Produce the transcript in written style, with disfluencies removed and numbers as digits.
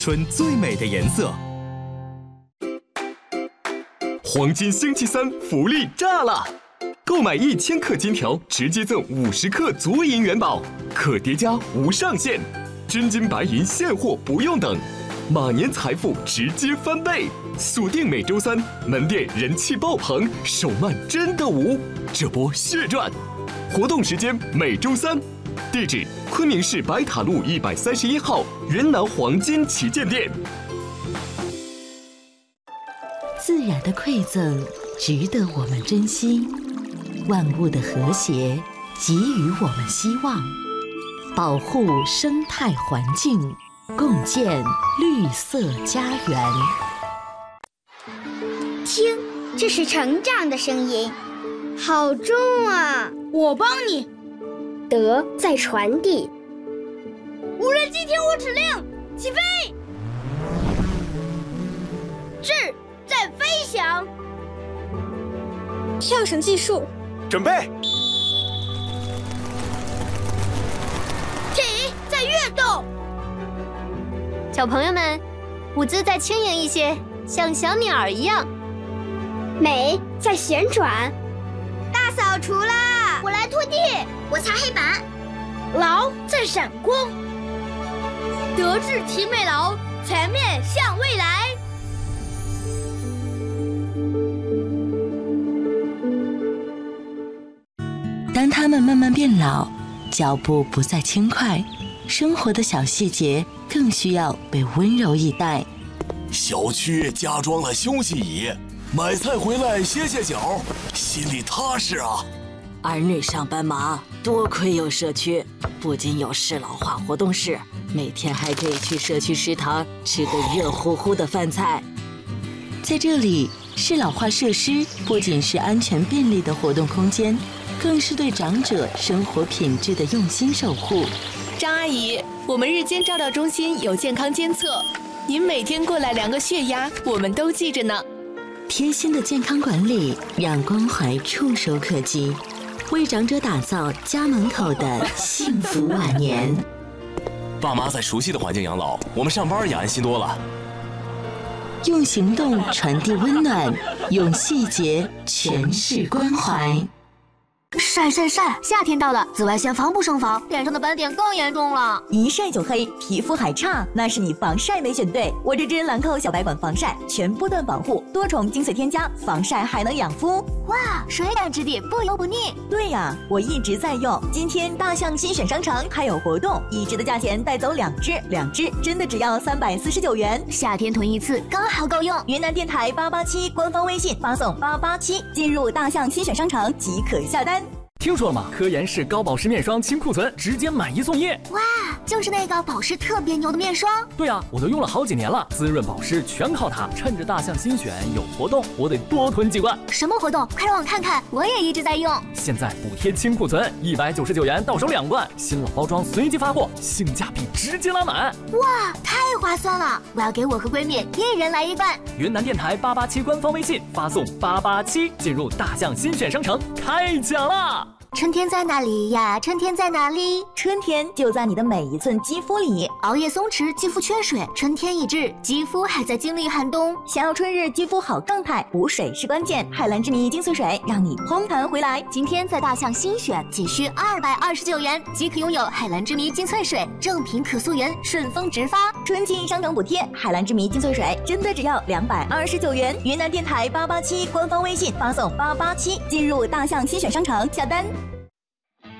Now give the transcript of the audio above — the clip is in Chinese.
春最美的颜色。黄金星期三福利炸了！购买1000克金条，直接赠50克足银元宝，可叠加无上限，真金白银现货不用等，马年财富直接翻倍！锁定每周三，门店人气爆棚，手慢真的无，这波血赚！活动时间每周三，地址昆明市白塔路131号云南黄金旗舰店。 自然的馈赠值得我们珍惜，万物的和谐给予我们希望，保护生态环境，共建绿色家园。 听，这是成长的声音，好重啊！ 我帮你。 德在传递。 无人机听我指令，起飞！智在飞翔。 跳绳技术， 准备。 体在跃动。 小朋友们，舞姿再轻盈一些，像小鸟一样。 美在旋转。 大扫除啦！我来拖地， 我擦黑板。 劳在闪光。德智体美劳，全面向未来。 当他们慢慢变老，脚步不再轻快，生活的小细节更需要被温柔以待。 小区加装了休息椅，买菜回来歇歇脚，心里踏实啊。 儿女上班忙，多亏有社区，不仅有适老化活动室，每天还可以去社区食堂吃个热乎乎的饭菜。 在这里，适老化设施不仅是安全便利的活动空间，更是对长者生活品质的用心守护。 张阿姨，我们日间照料中心有健康监测，您每天过来量个血压，我们都记着呢。 贴心的健康管理，让关怀触手可及，为长者打造家门口的幸福晚年。 爸妈在熟悉的环境养老，我们上班也安心多了。 用行动传递温暖，用细节诠释关怀。 晒！夏天到了，紫外线防不胜防，脸上的斑点更严重了。 一晒就黑，皮肤还差，那是你防晒没选对。我这支兰蔻小白管防晒，全波段保护，多重精粹添加，防晒还能养肤。 哇，水感质地，不油不腻。 对呀，我一直在用。今天大象新选商城还有活动，1支的价钱带走2支真的只要349元。 夏天囤一次刚好够用。 云南电台887官方微信发送887，进入大象新选商城即可下单。 听说了吗？科颜氏高保湿面霜清库存，直接买1送1。 哇，就是那个保湿特别牛的面霜。 对啊，我都用了好几年了，滋润保湿全靠它。趁着大象新选有活动，我得多囤几罐。 什么活动？快让我看看，我也一直在用。 现在补贴清库存，199元到手2罐，新老包装随机发货，性价比直接拉满。 哇，太划算了！我要给我和闺蜜1人来1罐。 云南电台887官方微信发送887，进入大象新选商城开奖啦！ 春天在哪里呀？春天在哪里？ 春天就在你的每一寸肌肤里。 熬夜松弛，肌肤缺水，春天已至，肌肤还在经历寒冬。 想要春日肌肤好状态，补水是关键。海蓝之谜精粹水让你嘭弹回来。 今天在大象新选，仅需229元即可拥有海蓝之谜精粹水，正品可溯源，顺丰直发。 春季商城补贴，海蓝之谜精粹水真的只要229元。云南电台887官方微信发送887，进入大象新选商城下单。